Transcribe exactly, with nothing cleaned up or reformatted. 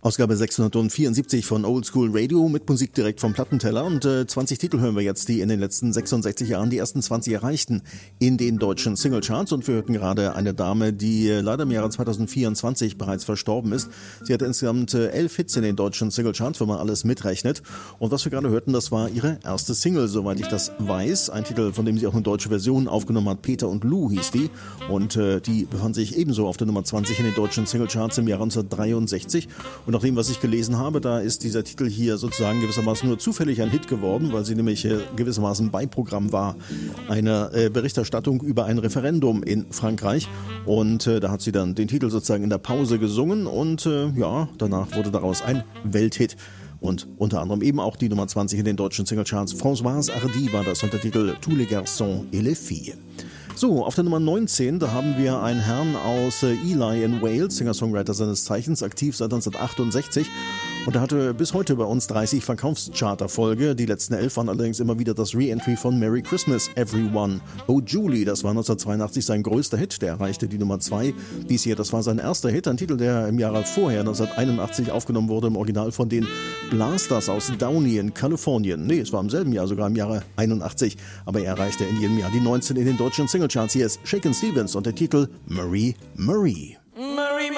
Ausgabe sechshundertvierundsiebzig von Old School Radio mit Musik direkt vom Plattenteller und äh, zwanzig Titel hören wir jetzt, die in den letzten sechsundsechzig Jahren die ersten zwanzig erreichten in den deutschen Singlecharts, und wir hörten gerade eine Dame, die äh, leider im Jahre zweitausendvierundzwanzig bereits verstorben ist. Sie hatte insgesamt äh, elf Hits in den deutschen Singlecharts, wenn man alles mitrechnet, und was wir gerade hörten, das war ihre erste Single, soweit ich das weiß, ein Titel, von dem sie auch eine deutsche Version aufgenommen hat. Peter und Lou hieß die, und äh, die befand sich ebenso auf der Nummer zwanzig in den deutschen Singlecharts im Jahre neunzehnhundertdreiundsechzig. Und nach dem, was ich gelesen habe, da ist dieser Titel hier sozusagen gewissermaßen nur zufällig ein Hit geworden, weil sie nämlich äh, gewissermaßen Beiprogramm war einer äh, Berichterstattung über ein Referendum in Frankreich. Und äh, da hat sie dann den Titel sozusagen in der Pause gesungen, und äh, ja, danach wurde daraus ein Welthit. Und unter anderem eben auch die Nummer zwanzig in den deutschen Singlecharts. Françoise Hardy war das unter Titel Tous les garçons et les filles. So, auf der Nummer neunzehn, da haben wir einen Herrn aus äh, Ely in Wales, Singer-Songwriter seines Zeichens, aktiv seit neunzehnhundertachtundsechzig. Und er hatte bis heute bei uns dreißig Verkaufschart-Erfolge. Die letzten elf waren allerdings immer wieder das Re-Entry von Merry Christmas Everyone. Oh Julie, das war neunzehnhundertzweiundachtzig sein größter Hit. Der erreichte die Nummer zwei. Dies hier, das war sein erster Hit. Ein Titel, der im Jahre vorher, neunzehnhunderteinundachtzig, aufgenommen wurde, im Original von den Blasters aus Downey in Kalifornien. Nee, es war im selben Jahr, sogar im Jahre einundachtzig. Aber er erreichte in jedem Jahr die neunzehn in den deutschen Singlecharts. Hier ist Shakin' Stevens und der Titel Marie Marie.